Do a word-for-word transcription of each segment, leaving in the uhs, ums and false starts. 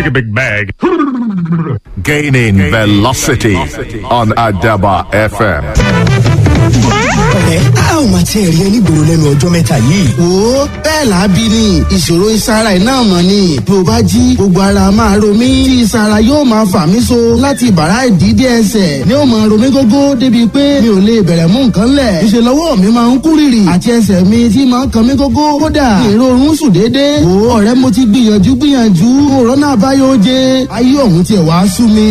a big bag. Gaining velocity on Adaba F M. Ẹ á ò máa tiẹ̀ rí ẹni gbòòrò lẹ́nu ọjọ́ mẹ́ta yìí. Wo bẹ́ẹ̀ làábí ni ìṣòro ìsara ẹ̀ náà mọ̀ ni. Bí o bá jí gbogbo ara máa ro mí. Tí ìsara yóò máa fà mí so láti bàrá ìdídé ẹsẹ̀ ni ó máa ro mí gógó débi pé mi ò lè bẹ̀rẹ̀ mú nǹkan lẹ̀. Ìṣe lọ́wọ́ mi máa ń kú rìrì àti ẹsẹ̀ mi tí máa ń kan mí gógó. Kódà ìrorun sùn déédéé. Wo ọ̀rẹ́ mo ti gbìyànjú gbìyànjú. Òrónà àbáyọ jẹ. Ayé ọ̀hún tiẹ̀ wá sú mi.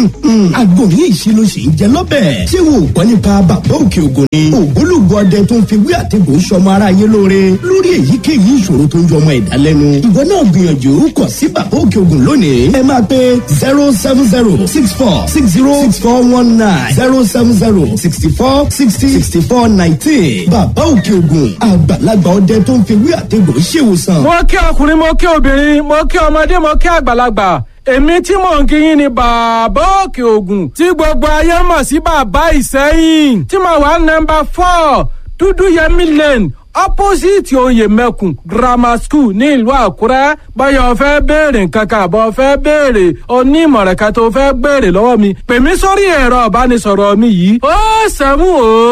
Àgbòrí ìṣirò sì ń jẹ lọ́bẹ̀. Ṣé wo gbọ́ nípa bàbá òkè ògùn ni? Ògbólógbò ọdẹ tó ń fi wí àtẹ̀gùn sọmọ ara yé lóore lórí èyíkéyìí ìṣòro tó ń jọmọ ẹ̀dá lẹ́nu. Ìwọ náà gbìyànjú kọ̀ sí bàbá òkè ògùn lónìí. Ẹ máa pe zero seven zero six four six zero six four one nine zero seven zero sixty four sixty sixty four nineteen. Bàbá òkè ògùn àgbàlagbà ọdẹ tó ń fi wí àtẹ̀gùn ṣèwòsàn. Mo kí ọkùnrin, mo kí obìnrin, mo kí ọmọdé, mo kí àgbàlagbà. Èmi tí mò ń kí yín ni bàbá òkè ògùn tí gbogbo ayé mọ̀ sí bàbá ìsẹ́yìn, tí mo wà nọ́mbà four dúdú yẹmí lane opposite oyè mẹ́kùn grammar school ní ìlú Àkúrẹ́. Báyọ̀ fẹ́ béèrè nǹkan kan àbọ̀ fẹ́ béèrè onímọ̀ràn kan tó fẹ́ béèrè lọ́wọ́ mi, pè mí sórí ẹ̀rọ ìbánisọ̀rọ̀ mi yìí ó seven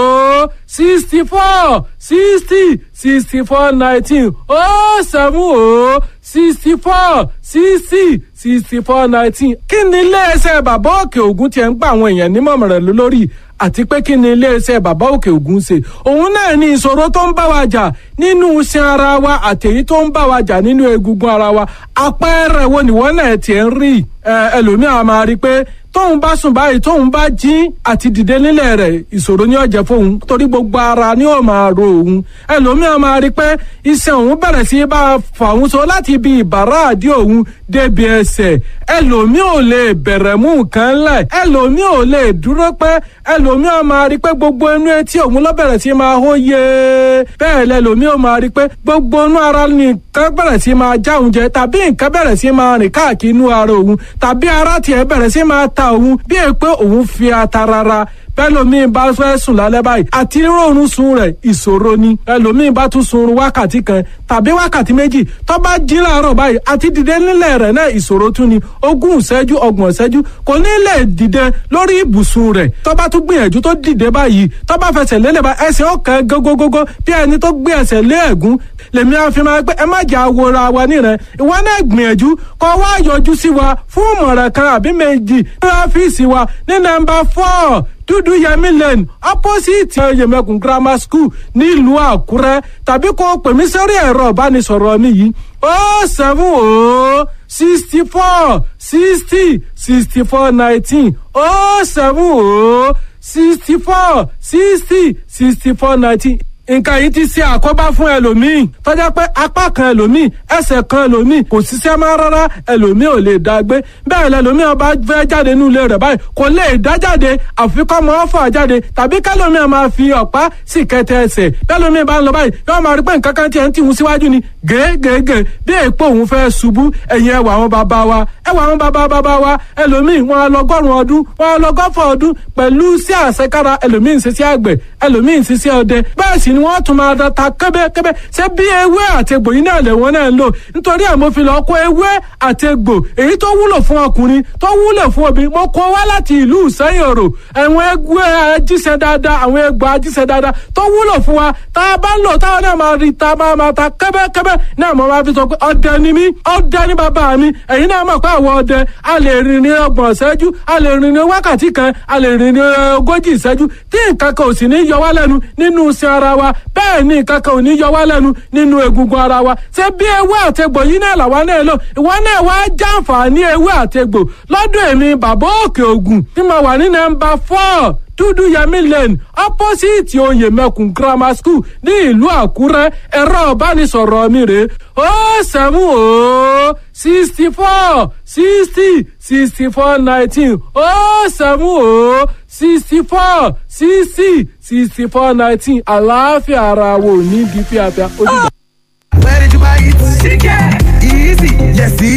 ó sixty four sixty sixty four nineteen ó seven ó sixty four sixty sixty four nineteen. Kí ni iléeṣẹ́ bàbá òkè ògùn tiẹ̀ ń gba àwọn èèyàn nímọ̀ràn lórí, àti pé kí ni iléeṣẹ́ bàbá òkè ògùn ṣe? Òun náà ní ìṣòro tó ń bá wa jà nínú iṣan ara wa àtèyí tó ń bá wa jà nínú egungun ara wa. Àpẹẹrẹ wo nìwọ náà tiẹ̀ ń rí? Ẹlòmíràn máa rí i pé tóun bá sùn báyìí tóun bá jí àti dìde nílẹ̀ rẹ̀ ìṣòro ni ó jẹ́ fóun, torí gbogbo ara ni ó máa ro òun. Ẹlòmíràn máa rí i pé iṣan òun bẹ̀rẹ̀ sí bá fà òun so láti ibi ìbàrá àdí òun débi ẹsẹ̀. Ẹlòmíràn ò lè bẹ̀rẹ̀ mú nǹkan lẹ̀, ẹlòmíràn ò lè dúró pẹ́, ẹlòmíràn máa rí i pé gbogbo inú etí òun ló bẹ̀rẹ̀ sí máa hó yé. Bẹ́ẹ̀ lẹ́lòmíràn máa rí i pé gbogbo inú ara nìkan bẹ̀rẹ̀ sí máa já òun jẹ, tàbí nǹkan bẹ̀rẹ̀ sí máa rìn káàkiri inú ara òun, tàbí ara tiẹ̀ bẹ̀rẹ̀ sí máa ta òun bí è pé òun fi ata rárá. Bẹ́lòmíì bá fẹ́ sùn lálẹ́ báyìí àti rọrùn sùn rẹ̀ ìṣòro ni. Ẹlòmíì bá tún sun wákàtí kan tàbí wákàtí méjì, tó bá jí láàárọ̀ báyìí àti dìde nílẹ̀ rẹ̀ náà ìṣòro tún ni. Ogún ìṣẹ́jú ọgbọ̀n ìṣẹ́jú kò ní lè dìde lórí ibùsùn rẹ̀. Tó bá tún gbìyànjú tó dìde báyìí, tó bá fẹsẹ̀ lélẹ̀ bá ẹsẹ̀ ọ̀kan gógógógó bí ẹni tó gbé ẹsẹ̀ lé ẹ̀gún. Lèmi á fi máa pé ẹ má jà wòra wa níran. Ìwọ náà gbìyànjú kó wá yọjú sí wa fún ìmọ̀ràn kan àbí méjì ní ọ́fíìsì wa ní nọ́mbà four dúdú yẹmí lane opposite yẹmẹkùn grammar school nílùú Àkúrẹ́, tàbí kó pè mí sórí ẹ̀rọ ìbánisọ̀rọ̀ mi yìí ó seven ó sixty four sixty sixty four nineteen ó seven ó sixty four sixty sixty four nineteen. Nǹkan yìí ti ṣe àkóbá fún ẹlòmíì tó jẹ́ pé apá kan ẹlòmíì ẹsẹ̀ kan ẹlòmíì kò ṣiṣẹ́ mọ́ rárá, ẹlòmíì ò lè dá gbé. Bẹ́ẹ̀ lẹlòmíì ọba fẹ́ jáde nínú ilé rẹ̀ báyìí kò lè dá jáde, àfi kọ́ mọ́ fà jáde, tàbí kẹlòmíì máa fi ọ̀pá sì kẹtẹ ẹsẹ̀. Bẹ́lòmíì bá ń lọ báyìí yóò máa rí pé nǹkan kan tiẹ̀ ń tìhun síwájú ni gègègè bí èèpo òun fẹ́ ṣubú. Ẹ̀yìn ẹwà àwọn bàbá wa ẹwà àwọn bàbá bàbá wa ẹlòmíì wọn á lọgọ́rùn ọdún wọn á lọgọ́fọ̀ ọdún pẹ̀lú sí àṣekára, ẹlòmíì ń ṣiṣẹ́ àgbẹ̀, ẹlòmíì ń ṣiṣẹ́ ọdẹ. Bẹ́ẹ̀ sì ni wọ́n tún máa da ta kẹ́bẹ́kẹ́bẹ́ ṣé bí ewé àtegbò yìí náà lè wọ́n náà ń lò. Nítorí ẹ̀ mo fi lọ kó ewé àtegbò èyí tó wúlò fún ọkùnrin tó wúlò fún obìnrin. Mo kó wá láti ìlú Ìsẹ́yìn Òrò, àwọn ewé ajíṣẹ́ dáadáa, àwọn egbò ajíṣẹ́ dáadáa tó wúlò fún wa. Tá a bá ń lò táwọn náà máa rí ta máa máa ta kẹ́bẹ́kẹ́bẹ́ náà mo máa fi sọ pé ọdẹ ni mí, ọdẹ ni bàbá mi. Ẹ̀yin náà mọ̀ pé àwọn ọdẹ a lè rìn ní ọgbọ̀n ìṣẹ́jú, a lè rìn ní wákàtí kan, a lè rìn ní ogójì ìṣẹ́jú tí nǹkan kan ò sì ní yọ wá lẹ́nu nínú iṣan ara wa. Bẹ́ẹ̀ ni nǹkan kan ò ní yọ wá lẹ́nu nínú egungun ara wa. Ṣé bí ewé àtegbò yìí náà làwa náà lò? Ìwọ náà wá jàǹfààní ewé àtegbò lọ́dọ̀ èmi bàbá òkè ògùn tí mo wà ní nọ́mbà four dúdú yẹmí lane opposite oyè mẹ́kùn grammar school ní ìlú Àkúrẹ́. Ẹ̀rọ ìbánisọ̀rọ̀ mi rèé ó seven ó sixty four sixty sixty four nineteen ó seven ó sixty four sixty sixty four nineteen. Àlàáfíà ara wo ní bí fíafíà ó dìgbà. Where did you buy it? Chicken. Easy. Yes, easy.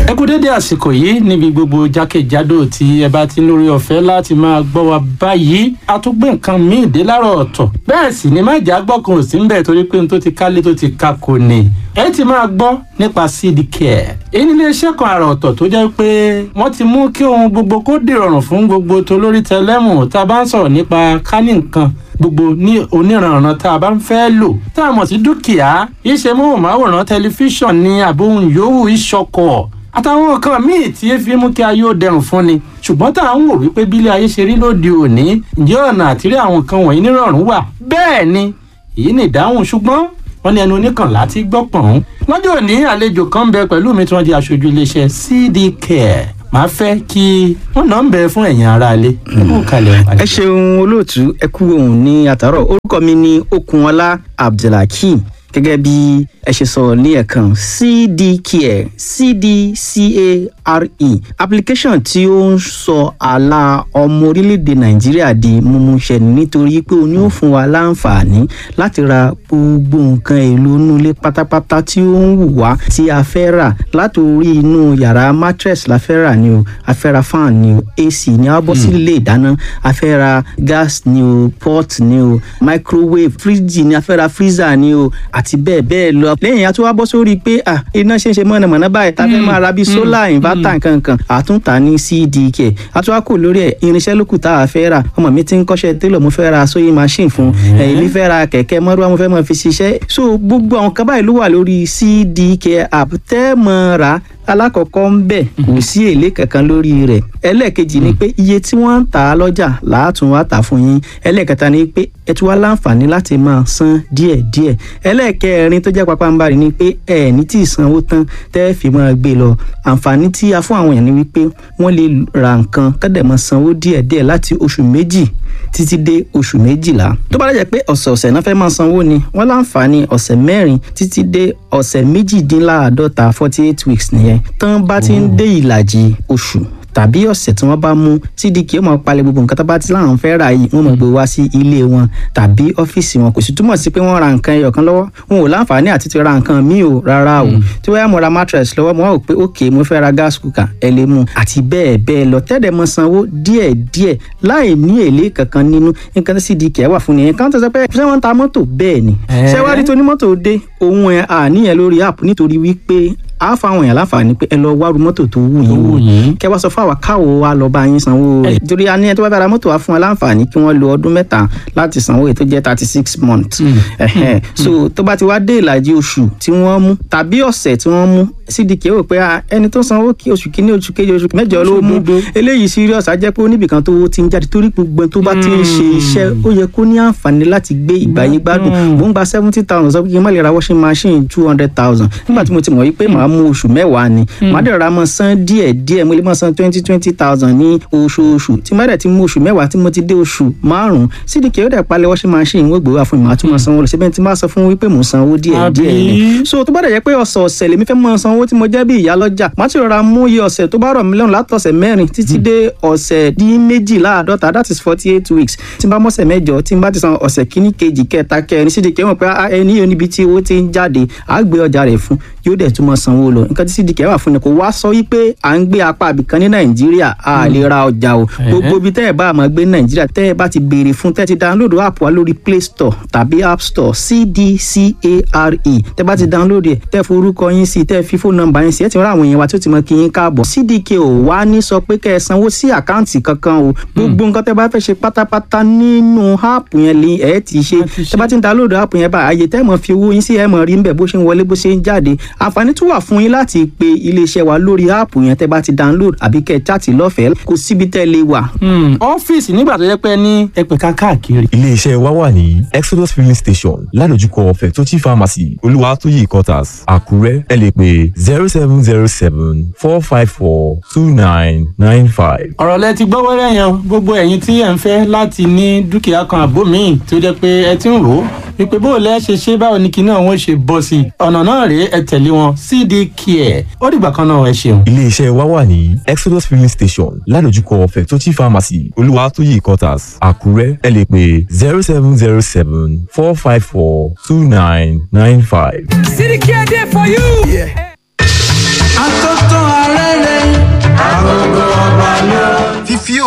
ẹ kú dédé àsìkò yìí níbi gbogbo jákèjádò tí ẹ bá ti lórí ọ̀fẹ́ láti máa gbọ́ wa báyìí a tún gbé nǹkan míì dé láàárọ̀ ọ̀tọ̀ bẹ́ẹ̀ sì ni má jà gbọ́kàn ò sí ń bẹ̀ torí pé n tó ti kálé tó ti ka kò ní ẹ ti máa gbọ́ nípa seed care èyí ní iléeṣẹ́ kan àrà ọ̀tọ̀ tó jẹ́ pé wọ́n ti mú kí ohun gbogbo kó dìrọ̀rùn fún gbogbo tolórí tẹlẹ́mù tá a bá ń sọ̀rọ̀ nípa kánì nǹkan gbogbo ní oníranran tá a bá ń fẹ́ lò tá a mọ̀ sí dúkìá iṣẹ́ móhùnmáwòrán tẹlifíṣàn ní àbóhùn yòówù ìṣọkọ̀ àtàwọn nǹkan míì tí ẹ fi mú kí ayé ó dẹrùn fún ni ṣùgbọ́n tá à ń wò wípé bílé ayé ṣe rí lóde òní ǹjẹ́ ọ̀nà àtìrí àwọn nǹkan wọ̀nyí nírọ̀rùn wà bẹ́ẹ̀ ni èyí ni ìdáhùn ṣùgbọ́n wọ́n ní ẹnu oníkànlá tí gbọ́ pọ̀n. lọ́jọ́ òní àlejò kan bẹ pẹ̀lú mi tí wọ́n di aṣojú iléeṣẹ́ C D Care màá fẹ́ kí wọ́n náà ń bẹ fún ẹ̀yin aráalé. ẹ ṣeun olóòtú ẹ kú ohùn ní àtàrọ̀ orúkọ mi ni Okunọlá Abdulhakeem gẹ́gẹ́ bí ẹ ṣe sọ ní ẹ̀kan C D Care C D C A R E application tí ó ń sọ àlà ọmọ orílẹ̀-èdè Nàìjíríà di mímúṣẹ nítorí pé ó ní ó fún wa láǹfààní láti ra gbogbo nǹkan èlò inú ilé pátápátá tí ó ń wù wá tí a fẹ́ rà látòrí inú yàrá mattress la fẹ́ rà ni o a fẹ́ ra fan ni o A C ni a bọ́ sí ilé ìdáná a fẹ́ ra gas ni o pot ni o microwave fridge ni a fẹ́ ra freezer ni o àti bẹ́ẹ̀ bẹ́ẹ̀ lọ. lẹ́yìn a tún wá bọ́ sórí pé à iná ṣe ń ṣe mọ̀nàmọ́ná báyìí tá a fẹ́ máa ra bíi solar inverter nkankan àtúntà ní C D Care a tún wá kò lórí ẹ̀ irinṣẹ́ lókù tá a fẹ́ rà ọmọ mi ti ń kọ́ṣẹ́ télọ̀ mo fẹ́ ra sewing machine fún èmi fẹ́ ra kẹ̀kẹ́ mọ́rúwá mo fẹ́ máa fi ṣiṣẹ́ so gbogbo àwọn kan báyìí ló wà lórí C D Care app tẹ́ mọ́ ra alákọ̀ọ́kọ́ ń bẹ̀ kò sí èlé kankan lórí rẹ̀ ẹlẹ́ẹ̀kejì ni pé iye tí wọ́n ń tà á lọ́jà làátún wá tà fún yín ẹlẹ́ẹ̀kẹta ni pé ẹ tún wá láǹfààní láti máa san díẹ̀díẹ̀ ẹlẹ́ẹ̀kẹrin tó jẹ́ pápánbarì ni pé ẹ ní tí ì sanwó tán tẹ́ fi máa gbé lọ àǹfààní tí a fún àwọn èèyàn ni wípé wọ́n lè ra nǹkan kọ́dẹ̀ máa sanwó díẹ̀díẹ̀ láti oṣù méjì títí dé oṣù méjìlá tó bá lẹ́jẹ̀ pé ọ̀sẹ̀ọ̀sẹ̀ náà fẹ́ máa sanwó ni wọ́n láǹfààní ọ̀sẹ̀ mẹ́rin títí dé ọ̀sẹ̀ méjìdínláàádọ́ta forty eight weeks nìyẹn tán bá ti ń dé ìlàjì oṣù tàbí ọ̀sẹ̀ tí wọ́n bá mú C D Care ó máa palẹ̀ gbogbo nǹkan tó bá ti láwọn fẹ́ rà yìí wọ́n máa gbé wá sí ilé wọn tàbí ọ́fíìsì wọn kò sì túmọ̀ sí pé wọ́n ra nǹkan ẹyọ kan lọ́wọ́ wọn ò láǹfààní àti ti ra nǹkan míì o rárá o tí wọ́n yá mo ra mattress lọ́wọ́ mo wá wò pé ok mo fẹ́ ra gas cooker ẹ lè mú àti bẹ́ẹ̀ bẹ́ẹ̀ lọ tẹ́lẹ̀ mọ sanwó díẹ̀ díẹ̀ láì ní èlé kankan nínú nǹkan tí C D Care wà fún nìyẹn kan tó sọ pé ṣé wọ́n ń ta mọ́tò bẹ́ẹ̀ ni ṣé wá rí tonímọ́tò dé òun ẹ̀ àníyàn lórí app nítorí wípé a fáwọn èèyàn láǹfààní pé ẹ lọ wá ru mọ́tò tó wù yín wò kẹ wá sọ fún àwa káwo wa lọ bá yín sanwó rẹ̀ torí a ní ẹ tó bá bá ra mọ́tò wa fún wa láǹfààní kí wọ́n lo ọdún mẹ́ta láti sanwó èyí tó jẹ́ thirty six months so tó bá ti wá dé ìlàjì oṣù tí wọ́n mú tàbí ọ̀sẹ̀ tí wọ́n mú C D Care wò pé ẹni tó sanwó kí oṣù kínní oṣù kejì oṣù mẹ́jọ ló mú eléyìí serious á jẹ́ pé oníbìkan tó ti ń jáde torí gbogbo tó bá ti ń ṣe iṣẹ́ ó yẹ kó ní àǹfààní láti gbé ìgbàyé gbádùn mò ń gba seventy thousand sọ pé kí n má lè ra washing machine two hundred thousand nígbà tí mo ti mọ̀ wípé màá mú oṣù mẹ́wàá ni màá dẹ̀ ra mọ́ san díẹ̀ díẹ̀ mo lè mọ́ san twenty twenty thousand ní oṣooṣù tí má dẹ̀ ti mú oṣù mẹ́wàá tí mo ti dé oṣù márùn-ún C D Care ó dẹ̀ palẹ̀ washing machine wọ́n gbé wá fún mi màá tún mọ́ sanwó rẹ̀ síbẹ̀ tí má sọ fún wípé mò ń sanwó díẹ̀ díẹ̀ ni so tó bá dẹ̀ jẹ́ pé ọ̀sọ̀ọ̀sẹ̀ lèmi fẹ́ mọ́ sanwó tí mo jẹ́ bí ìyá lọ́jà má ti rọra mú iye ọ̀sẹ̀ tó bá rọ̀ mí lọ́rùn látọ̀sẹ̀ mẹ́rin títí dé ọ̀sẹ̀ dín méjìláàádọ́ta that is forty eight weeks tí n bá mọ́sẹ̀ mẹ́jọ tí n bá ti san ọ̀sẹ̀ kíní kejì kẹta kẹrin C D Care mọ̀ pé ẹni yóò níbi tí owó ti ń jáde á gbé ọjà rẹ̀ fún yóò dẹ̀ tún mọ́ sanwó lọ nǹkan tí C D Care wà fún ni kò wá sọ wípé à ń gbé apá àbìkan ní Nàìjíríà a lè ra ọjà o gbogbo ibi tẹ́ ẹ̀ bá máa gbé ní Nàìjíríà tẹ́ ẹ̀ bá ti béèrè fún tẹ́ ẹ ti download app wa lórí Play Store tàbí App Store C D C A R E tẹ́ bá ti download ẹ̀ tẹ́ forúkọ yín sí tẹ́ fi fóònù nọ́mbà yín sí ẹ̀ ti rán àwọn èèyàn wa tó ti mọ kí yín káàbọ̀ C D Care ò wá ní sọ pé kẹ́ ẹ sanwó sí àkáǹtì kankan o gbogbo nǹkan tẹ́ bá fẹ́ ṣe pátápátá nínú app yẹn lè ẹ̀ ti ṣe tẹ́ bá ti download app yẹn bá àyè tẹ́ mọ̀ fi owó yín sí ẹ̀ mọ̀ rí níbẹ̀ bó ṣe ń wọlé bó ṣe ń jáde àǹfààní tún wà fún yín láti pe iléeṣẹ́ wa lórí app yẹn tẹ́ bá ti download àbí kẹ́ ẹ chat lọ́fẹ̀ẹ́ kò síbi tẹ́ lè wà. ọ́fíìsì nígbà tó yẹ pé ní ẹgbẹ̀ka káàkiri. iléeṣẹ́ wa wà ní Exodus filling station ládojúkọ Fẹ̀tọ́jì pharmacy Olúwatóyè quarters Àkúrẹ́ ẹ lè pè zero seven zero seven four five four two nine nine five. ọ̀rọ̀ lẹ ti gbọ́ wẹ́rẹ́ yẹn gbogbo ẹ̀yin tí ẹ̀ ń fẹ́ láti ní dúkìá kan àbó míì tó jẹ́ pé ẹ ti ń rò ó wípé bó lẹ́ ṣe ṣe báwo ni kinní àwọn ṣe bọ́ sí i ọ̀nà náà rèé ẹ tẹ̀lé wọn C D Care ó dìgbà kan náà ẹ ṣeun. iléeṣẹ́ wa wà ní Exodus filling station ládojúkọ Fẹ̀tọ́jì pharmacy Olúwatóyè quarters Àkúrẹ́ ẹ lè pè zero seven zero seven four five four two nine nine five. C D Care there for you. Yeah. Àtọ́tọ́ ààrẹ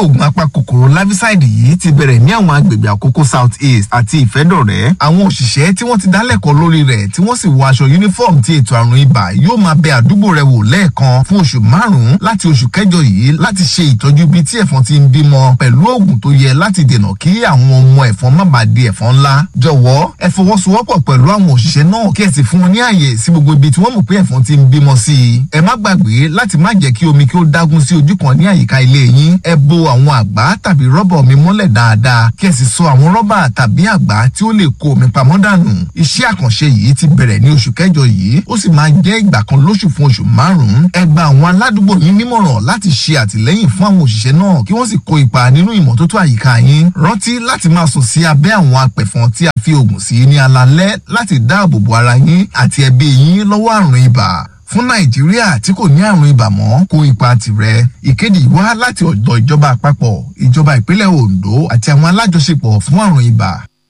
oògùn apakòkòrò larvicide yìí ti bẹ̀rẹ̀ ní àwọn agbègbè àkókò south east àti ìfẹ́dọ̀rẹ́. àwọn òṣìṣẹ́ tí wọ́n ti dálẹ́kọ̀ọ́ lórí rẹ̀ tí wọ́n sì wọ aṣọ uniform ti ètò àrùn ibà yóò máa bẹ àdúgbò rẹ̀ wò lẹ́ẹ̀kan fún oṣù márùn-ún láti oṣù kẹjọ yìí láti ṣe ìtọ́jú ibi tí ẹ̀fọn ti ń bímọ pẹ̀lú oògùn tó yẹ láti dènà kí àwọn ọmọ ẹ̀fọn má bàa di ẹ̀fọn ńlá. jọ̀wọ́ ẹ fọwọ́sowọ́pọ̀ pẹ̀lú àwọn òṣìṣẹ́ náà kí ẹ sì fún wọn ní àyè sí gbogbo ibi tí wọ́n mọ̀ pé ẹ̀fọn ti ń bímọ sí i. ẹ má gbàgbé láti má jẹ́ kí omi kí ó dágún sí ojú kan ní àyíká ilé yín. ẹ bo àwọn àgbá tàbí rọ́bà omi mọ́lẹ̀ dáadáa kí ẹ sì so àwọn rọ́bà tàbí àgbá tí ó lè kó omi pamọ́ dànù. iṣẹ́ àkànṣe yìí ti bẹ̀rẹ̀ ní oṣù kẹjọ yìí ó sì máa jẹ́ ìgbà kan lóṣù fún oṣù márùn-ún. ẹ gba àwọn aládùúgbò yín nímọ̀ràn láti ṣe àtìlẹ́yìn fún àwọn òṣìṣẹ́ náà kí wọ́n sì kó ipa nínú ìmọ́tótó àyíká yín. rántí láti máa sùn sí abẹ́ àwọn apẹ̀fọn tí a fi oògùn sí ní alalẹ́ láti dáàbò bo ara yín àti ẹbí yín lọ́wọ́ àrùn ibà. fún nàìjíríà tí kò ní àrùn ibà mọ́ kó ipa tirẹ̀. ìkéde wá láti ọ̀dọ̀ ìjọba àpapọ̀ ìjọba ìpínlẹ̀ ondo àti àwọn alájọṣepọ̀ fún àrùn ibà.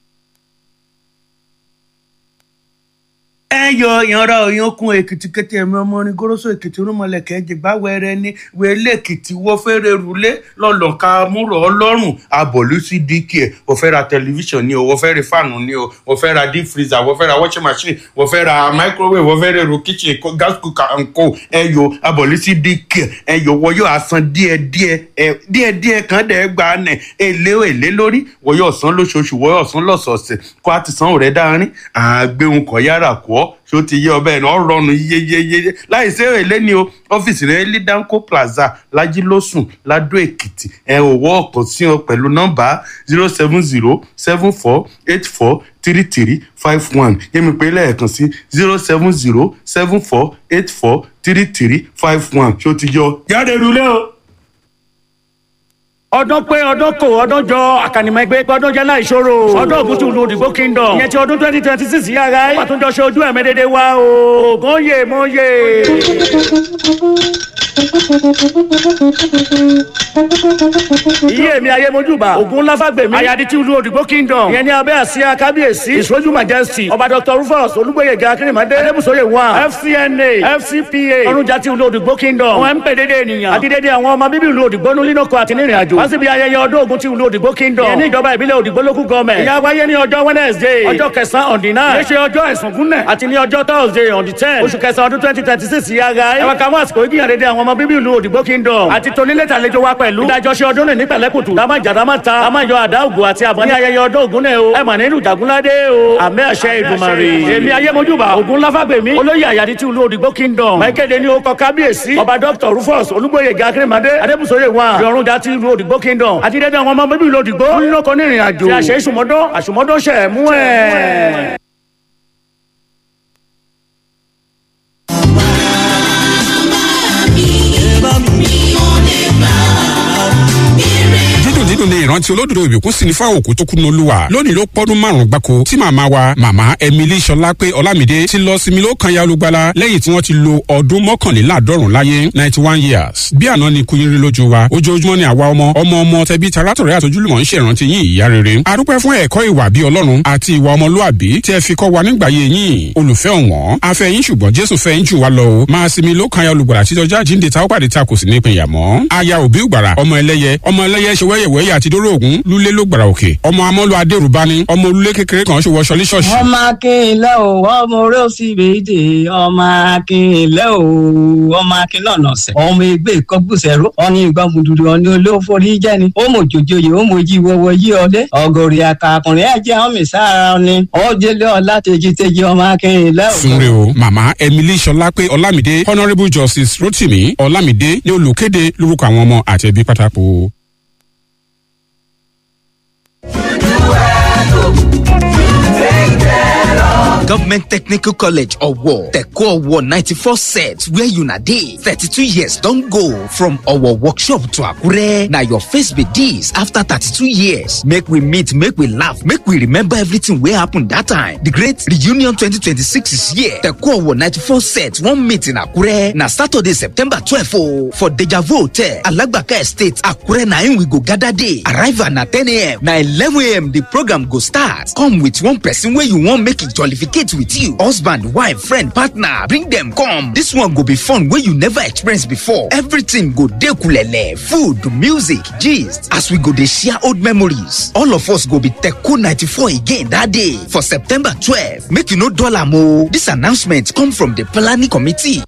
ẹ yọ ìyanra òyankun èkìtì kété ẹ̀mí ọmọ orin goroso èkìtì rúmọlẹ̀kẹ́ jìgbà wẹrẹ ní wẹlé èkìtì wọ́n fẹ́rẹ̀ rúlé lọ́lọ́ka múrò ọlọ́run abọ̀lú sí dk ẹ̀ wọ́n fẹ́ ra tẹlifíṣàn ni o wọ́n fẹ́ ra fáànù ni o wọ́n fẹ́ ra deep freezer wọ́n fẹ́ ra washing machine wọ́n fẹ́ ra microwave wọ́n fẹ́ ra èrò kitchen gas cooker and co ẹ yọ abọ̀lú sí dk ẹ yọ wọ́n yóò san díẹ̀díẹ̀ ẹ díẹ̀díẹ̀ kan dẹ̀ gbà nẹ̀ èlé èlé lórí wọ́n yóò san lóṣooṣù wọ́n yóò san lọ́sọ̀ọ̀sẹ̀ kó a ti san òrẹ́ dáárín àgbéhùn kọ̀ yára kọ́ ṣó ti yé ọbẹ̀ náà rọrùn yeyeyeye láì sí èlé ni o ọ́fíìsì rẹ̀ ní danco plaza lajilósùn ladó èkìtì ẹ ò wọ́ ọ̀kan sí ọ pẹ̀lú nọ́mbà zero seven zero seven four eight four three three five one yẹ́mi pé lẹ́ẹ̀kan sí zero seven zero seven four eight four three three five one ṣó ti yọ jáde rúlé o. ọdún pé ọdún kò ọdún jọ àkànìmọ̀ ẹgbẹ́ pé ọdún jẹ́ láì ṣòro ọdún ògùntù lu òdìgbò kingdom ìyẹn ti ọdún twenty twenty six yàrá ẹ̀ wà tún jọ ṣe ojú ẹ̀mẹ́ dédé wa o ògùn yè mọ́ yè. iye mi ayé mojúbà ògùn láfàgbèmí ayadi ti lu òdìgbò kingdom ìyẹn ní abẹ́ àsíá kábíyèsí ìṣojú majesty ọba dr rufus olúgbòyèga akérèmọdé adébùsóyè one fcna fcpa ọrùnjà ti lu òdìgbò kingdom wọn ń pè dédé ènìyàn àti dédé àwọn ọmọ bíbí lu òdìgbò nulínàkọ àti nírìn àjò wá síbi ayẹyẹ ọdún ogun ti lu òdìgbò kingdom ìyẹn ní ìjọba ìbílẹ̀ òdìgbò local government ìyá wáyé ní ọjọ́ wednesday ọjọ́ kẹsàn-án on the nine léṣe ọjọ́ ẹ̀sùnkúnlẹ̀ àti ní ọjọ́ thursday on the ten oṣù kẹsàn-án ọdún twenty twenty six yàrá ẹ̀wọ̀n kàwọn àsìkò ìgbìyànjú dédé àwọn ọmọ bíbí ìlú òdìgbò kingdom àti tonílẹ̀tà àlejò wa pẹ̀lú ìdájọ́sí ọdún ní pẹ̀lẹ́kùtù dámà jà dámà ta dámà yọ àdá ògùn àti àbọ̀ ní ayẹyẹ ọdún ògún náà o ẹ mà nínú ìjàgúnládé o àmì àṣẹ ìdùmarè èmi ayémojúbà ògún láfàgbèmí olóyè àyàdí ti ìlú òdìgbò kingdom máìkéde ní orúkọ kábíyèsí ọba dr rufus olúgbòyèga akérèmọdé adébùsóyè wa ìrọ̀rùn jà ti ìlú òdìgbò kingdom àti dédé àwọn ọmọ bíbí ìlú òdìgbò nínú ọkọ̀ ní ìrìn àjò tí a ṣe ìṣùmọ́dọ́ àṣùmọ́dọ́ ṣẹ̀ mú ẹ̀. dídùn ní ìrántí olódodo ìbùkún sí ní fáwọn òkú tó kú ní olúwa lónìí ló pọ́dún márùn-ún gbáko tí màmá wa màmá emily sọlápé ọlámídé ti lọ sinmi ló kan ya olùgbàlà lẹ́yìn tí wọ́n ti lo ọdún mọ́kànléláàádọ́rùn láyé ninety one years bí àná ni kú yín rí lójú wa ojoojúmọ́ ni àwa ọmọ ọmọ ọmọ tẹbí tarátọ̀rẹ́ àtojúlùmọ̀ ń ṣèrántí yín ìyá rere adúpẹ́ fún ẹ̀kọ́ ìwà bí ọlọ́run àti ìwà ọmọlúàbí tí ẹ fi kọ́ wa nígbà yé yín olùfẹ́ ọ̀wọ́n afẹ́ yín ṣùgbọ́n jésù fẹ́ yín jù wá lọ o máa sinmi ló kan ya olùgbàlà títí ọjọ́ àjíǹde tá ó pàdé tá kò sì ní ìpínyà mọ́ aya òbí ògbàrà ọmọ ẹlẹ́yẹ ọmọ ẹlẹ́yẹ ṣe wẹ́yẹ̀wẹ́yẹ àti dóró ògún lulẹ̀ ló gbàrà òkè ọmọ amọ́lú adérùbani ọmọ olúlé kékeré kan ṣòwò ṣọlí ṣọ́ọ̀ṣì. ọmọ akínlẹ̀ o ọmọ orí òsì bèèdè ọmọ akínlẹ̀ o ọmọ akínlẹ̀ ọ̀nà ọ̀sẹ̀ ọmọ ẹgbẹ́ ìkọ́gbùsẹ̀rọ ọ̀ní ìgbàmùdùdù ọ̀ní olóforí jẹ́ni ó mọ òjòjòyè ó mọ ojí wọ́wọ́ yí ọdẹ ọgọ́rì àkàkùnrin ẹ̀jẹ̀ ọmọ ìsára ọ̀ni ọ̀jẹ̀lẹ̀ ọ̀la tẹ̀jítẹ̀jì ọmọ akínlẹ̀ o. sunre o màmá emily sọlápé ọlámídé honourable justice rotimi ọlámídé ní olùkéde lórúkọ àwọn ọmọ àti ẹbí pátákó. Government Technical College Owo, Teko Owo ninety-four set where you na dey. thirty-two years don go from our workshop to Akure. Na your face be this after thirty-two years. Make we meet, make we laugh, make we remember everything wey happen that time. The great reunion twenty twenty-six is here. Teko Owo ninety-four set one meet in Akure. Na Saturday September twelfth oh, for Deja Vu Hotel, Alagbaka Estate, Akure na im we go gather day. Arrival na ten a m. Na eleven a m the program go start. Come with one person wey you wan make it jollificate jollificate with you. Husband, wife, friend, partner, bring them come. This one go be fun wey you never experience before. Everything go dey kulele, food, music, gist. As we go dey share old memories. All of us go be Teku ninety-four again that day for September twelfth. Make you no dull am o. This announcement come from the planning committee.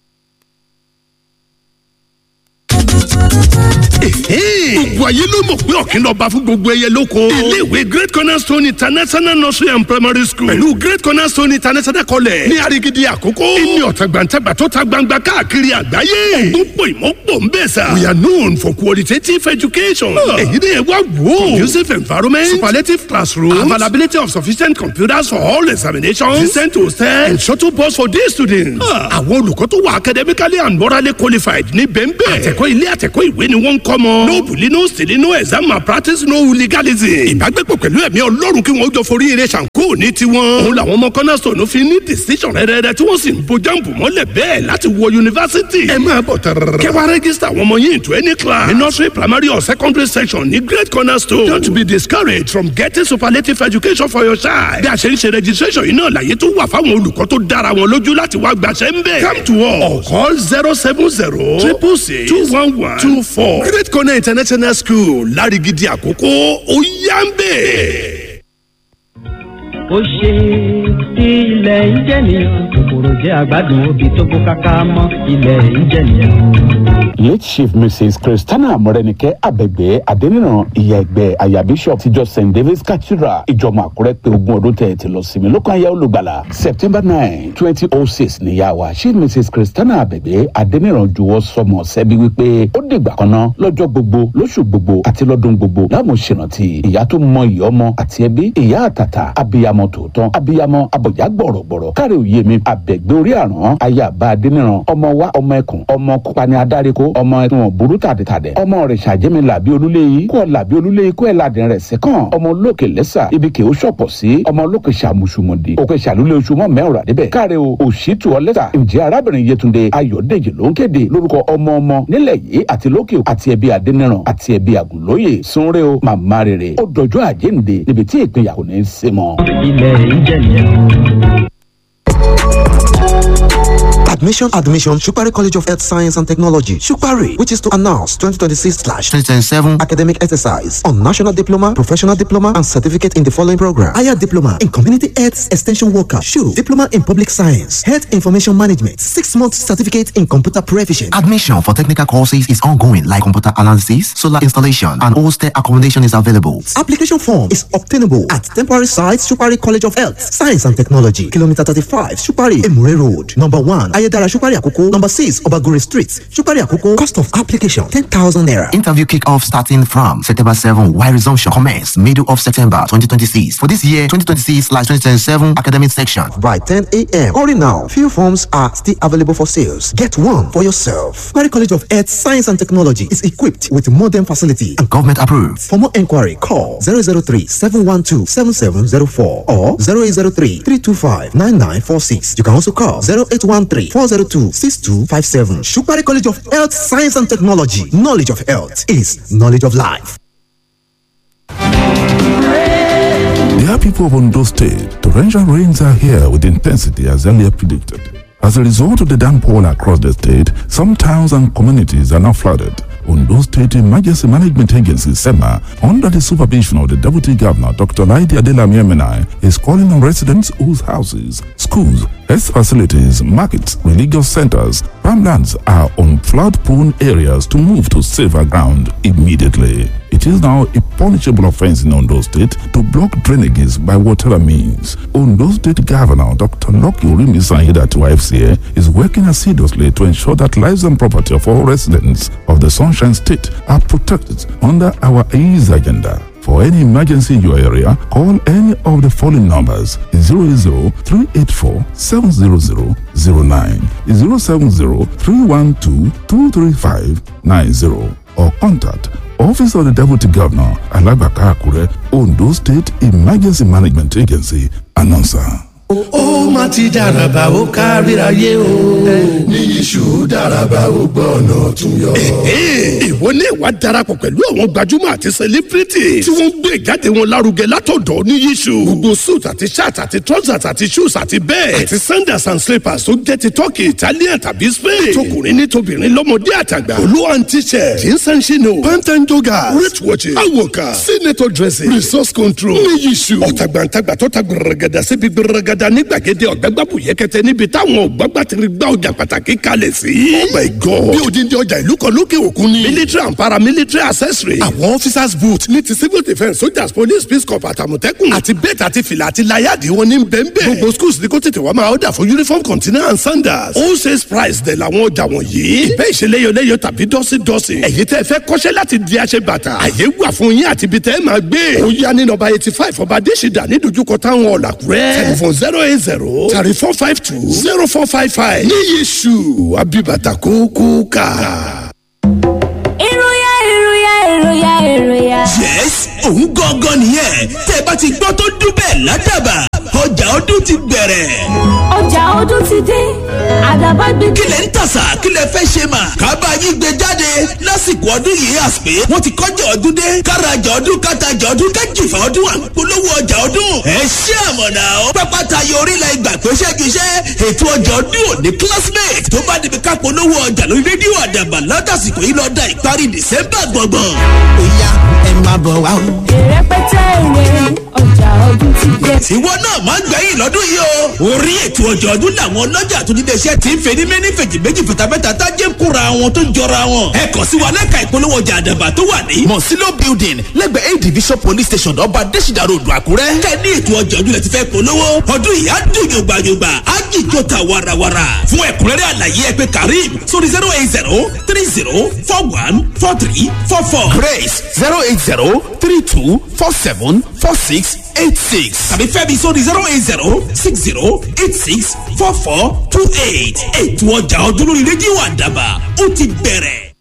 gbogbo ayé ló mọ̀ pé ọ̀kìn lọ́ba fún gbogbo ẹyẹ lóko. iléèwé Great Cornerstone International Nursery and Primary School pẹ̀lú Great Cornerstone International College ní Arigidi Àkókò. ẹni ọ̀tàgbàǹtàgbà tó ta gbangba káàkiri àgbáyé. ògùn pò ìmọ̀pọ̀ ń bẹ̀ sà. we are known for qualitative education. èyí ni ẹ wá wò. conducive environment, superlative classroom, availability of sufficient computers for all examinations, decent hostel and shuttle bus for day students. àwọn olùkọ́ tó wà academically and morally qualified ní bẹ́ńbẹ́. àtẹ̀kọ́ ilé àtẹ̀kọ́ ìwé ni wọ́n ń kọ́ mọ́. no bully, no stealing, no exam malpractice, no legalism. ìbágbépọ̀ pẹ̀lú ẹ̀mí ọlọ́run kí wọ́n jọ forí eré ṣàǹkó ní tiwọn. òun làwọn ọmọ Cornerstone fi ní decision rẹ̀rẹ̀rẹ̀ tí wọ́n sì ń bo jáǹbù mọ́lẹ̀ bẹ́ẹ̀ láti wọ yunifásitì. ẹ máa bọ̀ tẹ̀rẹ̀rẹ̀. kẹwàá rẹ́gísítà àwọn ọmọ yín into any class. ní nursery, primary or secondary section ní Great Cornerstone. don't be discouraged from getting superlative education for your child. bí a ṣe ń ṣe registration yìí náà láyé tó wà fáwọn olùkọ́ tó dára wọn lójú láti wá gbàṣẹ́ ń bẹ̀. come to us or call zero seven zero triple six two one one two four. Great Corner International School Lárigidi Àkókò ó yá ń bẹ̀. ó ṣe ilẹ̀ ìjẹ̀nìyàn kòkòrò jẹ́ àgbàdo obì tó kó káká mọ́ ilẹ̀ ìjẹ̀nìyàn. late chief mrs christiana morenike abẹgbẹ adeniran ìyá ẹgbẹ́ aya bishop tíjọ st david's cathedral ìjọmọ àkúrẹ́ pé ogún ọdún tẹ̀ ti lọ sinmi lókàn ayé olùgbàlà september nine twenty oh six níyà wa chief mrs christiana abẹgbẹ adeniran juwọ́ sọmọ sẹ́bi wípé ó dìgbà kan náà lọ́jọ́ gbogbo lóṣù gbogbo àti lọ́dún gbogbo láwọn ṣèrántí ìyá tó mọ ìyá ọmọ àti ẹbí ìyá àtàtà abiyamọ tòótọ́ abiyamọ abọ̀já gbọ̀rọ̀gbọ̀rọ̀ káre òye mi abẹgbẹ orí àrán ayaba adeniran ọmọ wa ọmọ ẹkùn ọmọ kópani adáríkó ọmọ ẹ̀wọ̀n burú tàdétàdé ọmọ rẹ̀ ṣàjẹmí làbí olúléyìí kó làbí olúléyìí kó ẹ̀ ládìn rẹ̀ sẹ́kàn ọmọ olókè lẹ́sà ibi kì í ṣọ̀pọ̀ sí ọmọ olókè ṣàmùsùmùdì òkè ṣàlùlẹ̀ oṣù mọ́ mẹ́wàá débẹ̀ káre o òṣìtú ọlẹ́sà ǹjẹ́ arábìnrin Yétúndé Ayọ̀dèjì ló ń kéde lórúkọ ọmọ ọmọ nílẹ̀ yìí àti lókè àti ẹbí Adéníran àti ẹbí Àgùnlóyè sunre o màmá rere ó dọjọ́ àjíǹde níbi tí ìpínyà kò ní í ṣe mọ́. ilẹ̀ ìjẹ̀nìyàn. Admission, admission, Shukari College of Health Science and Technology, Shukari, which is to announce twenty twenty-six slash twenty twenty-seven academic exercise on national diploma, professional diploma, and certificate in the following program: higher diploma in community health extension worker, S H U, diploma in public science, health information management, six month certificate in computer proficiency. Admission for technical courses is ongoing, like computer analysis, solar installation, and hostel accommodation is available. Application form is obtainable at temporary site Shukari College of Health Science and Technology, kilometer thirty-five, Shukari, Emure Road, number one. Ayedara Shukari Akoko, number six, Obagore Street, Shukari Akoko. Cost of application ten thousand naira. Interview kick-off starting from September seventh, while resumption commence middle of September twenty twenty-six. For this year, twenty twenty-six slash twenty twenty-seven academic section. By ten a.m. Hurry now. Few forms are still available for sales. Get one for yourself. Shukari College of Health Science and Technology is equipped with modern facility and government approved. For more inquiry, call zero zero three seven one two seven seven zero four or zero eight zero three three two five nine nine four six. You can also call zero eight one three four zero two six two five seven. Shukari College of Health Science and Technology. Knowledge of health is knowledge of life. Dear people of Ondo State, torrential rains are here with intensity as earlier predicted. As a result of the downpour across the state, some towns and communities are now flooded. Ondo State Emergency Management Agency, SEMA, under the supervision of the Deputy Governor, Doctor Laidi Adelami Emenai, is calling on residents whose houses, schools, health facilities, markets, religious centers, farmlands are on flood-prone areas to move to safer ground immediately. It is now a punishable offense in Ondo State to block drainages by whatever means. Ondo State Governor Doctor Loki Urimi Sanyida to F C A is working assiduously to ensure that lives and property of all residents of the Sunshine State are protected under our ease agenda. For any emergency in your area, call any of the following numbers: zero eight zero three eight four seven zero zero zero nine, zero seven zero three one two two three five nine zero, or contact Office of the Deputy Governor, Alabaka Akure, Ondo State Emergency Management Agency, announcer. ó má ti dàràbà ó káríayé o. níyì ṣù dàràbà ó gbọ́ ọ̀nà tún yọ. ìwọ ní ìwà darapọ̀ pẹ̀lú àwọn gbajúmọ̀ àti celebrity tí wọ́n ń gbé ìjáde wọn lárugẹ látọ̀dọ̀ níyì ṣù. gbogbo suit àti shirt àti trousers àti shoes àti bẹ́ẹ̀ àti sandals and slippers tó jẹ́ ti turkey italian tàbí spain. tọkùnrin ní tobìnrin lọ́mọdé àtàgbà. olúwa ń tíṣẹ̀ jeans and chino pant and joggers wrist watches awoka senator dressing resource control níyì ṣù. ọ̀tàgbàǹtàgbà tó ta gbẹrẹgẹdà síbi gbẹrẹgẹdà ní gbàgede ọ̀gbẹ́gbàbù yẹkẹtẹ níbi táwọn ọ̀gbàgbà ti rí gbá ọjà pàtàkì kalẹ̀ sí. oh my god bí odindi ọjà ìlú kan lókè òkun ni. military and paramilitary accessory. àwọn officers boot ní ti civil defence soldiers police peace corps àtàmọ̀tẹ́kùn àti bẹ́ẹ̀tì àti fìlà àti láyàdì wọn ní bẹ́ẹ̀nbẹ́ẹ̀. gbogbo schools ní kó tètè wá máa ọ̀dà fún uniform container and sandals. all sales price dẹ̀ làwọn ọjà wọ̀nyí. ìbẹ́ ìṣeléyọléyọ tàbí dọ́sídọ́sí. ẹ̀yin tẹ́ fẹ́ kọ́ṣẹ́ láti di aṣẹ bàtà. àyè wà fún yín àti ibi tẹ́ máa gbé. ó yá ní nọ́mbà eighty five ọba adésìdá ní dojúkọ táwọn ọ̀làkúrẹ́. telephone zero eight zero thirty four five two zero four five five. níyì ṣù abibata kókó ká. ìròyà ìròyà ìròyà ìròyà. yes òun gangan nìyẹn tẹ́ ẹ bá ti gbọ́ tó dún bẹ́ẹ̀ ládàbà ọjà ọdún ti bẹ̀rẹ̀. ọjà ọdún ti dé àdàbà gbé. kílẹ̀ ń tàṣà kílẹ̀ fẹ́ ṣe mà kábà yín gbé jáde lásìkò ọdún yìí àsìpé wọ́n ti kọjá ọdún dé kárajà ọdún kátajà ọdún kájìfà ọdún àpolówó ọjà ọdún. ẹ ṣé àmọ̀nà ó pápá tayọ orílẹ̀ ìgbà pé ṣẹ́giṣẹ́ ètò ọjà ọdún òní classmate tó bá débi ká polówó ọjà lórí rédíò àdàbà látàsìkò yìí lọ́dà ìparí december gbọ̀ngbọ̀n. ó yá ẹ máa bọ̀ wá o. ìrẹpẹtẹ ìwé ọjà ọdún ti dé. tiwọn náà máa ń gbẹ̀yìn lọ́dún yìí o. orí ètò ọjà ọdún làwọn ọlọ́jà tó nílé iṣẹ́ ti ń fẹ́ ní mẹ́ni fèjì méjì fìtàfẹ́ta tájẹ́ ń kóra wọn tó ń jọra wọn. ẹ kàn sí wa lẹ́ka ìpolówó ọjà àdàbà tó wà ní. mọ̀sílò building lẹ́gbẹ̀ẹ́ a division police station ọba adésìdá ròdù àkúrẹ́. kẹ́ ní ètò ọjà ọdún lẹ ti fẹ́ polówó. ọdún yìí á dùn yògbàyògbà á jìjọ ta warawara. fún ẹ̀kúnrẹ́rẹ́ àlàyé ẹ pè karim sórí zero eight zero three zero four one four three four four. grace zero eight zero three two four seven four six eight six tàbí fẹ́mi sórí zero eight zero six zero eight six four four two eight. ètò ọjà ọdún lórí rédíò àdàbà ó ti bẹ̀rẹ̀.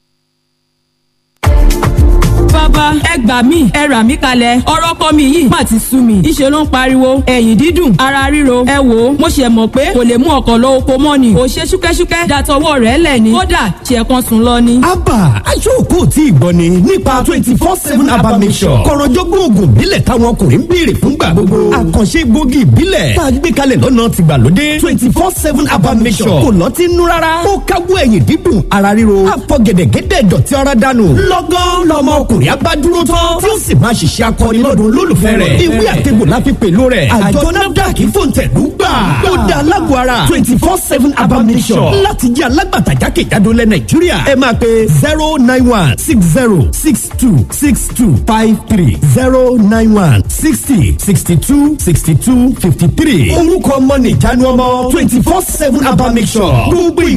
bàbá ẹ gbà mí ẹ rà mí kalẹ̀ ọ̀rọ̀ kọ́ mi yìí má ti sú mi ìṣe ló ń pariwo ẹ̀yìn dídùn ara ríro ẹ wò ó mo ṣe mọ̀ pé kò lè mú ọkọ̀ lọ oko mọ́ ni kò ṣe ṣúkẹ́ṣúkẹ́ dàtọwọ́ rẹ̀ lẹ̀ ni kódà ṣe kan sùn lọ ni. abba aṣọ́kò tí ìgbọ́ ni nípa twenty four seven abba mission kọ̀rọ̀jọ́gbọ́n oògùn ìbílẹ̀ táwọn ọkùnrin ń béèrè fúngbà gbogbo àkànṣe gbòógì ìbílẹ̀ tá a gbé kalẹ̀ lọ́nà tìgbàlódé twenty four seven abba mission kò lọ́tí nú rárá ó káwọ́ ẹ̀yìn dídùn ara ríro àfọ̀gẹ̀dẹ̀gẹ̀dẹ̀ dọ̀tí ara dànù lọ́gán lọ́mọ ọkùnrin abá dúró tán tí ó sì máa ṣiṣẹ́ akọni lọ́dún olólùfẹ́ rẹ̀ ìwé àtẹ̀gbò la fi pẹ̀lú rẹ̀ àjọ nafdac fòǹtẹ̀lú gbà ó da alágbó ara twenty four seven abamisọ̀ láti jẹ́ alágbàtà jákèjádò lẹ̀ nàìjíríà ẹ máa pe zero nine one six zero six two six two five three zero nine one sixty sixty two sixty two fifty three orúkọ ọmọ nìjánu ọmọ twenty four seven abamisọ̀ gbogbo